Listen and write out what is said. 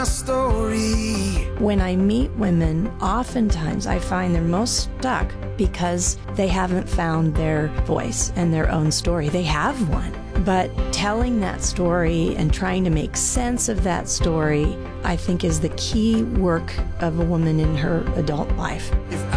story. When I meet women, oftentimes I find they're most stuck because they haven't found their voice and their own story. They have one, but telling that story and trying to make sense of that story, I think, is the key work of a woman in her adult life. If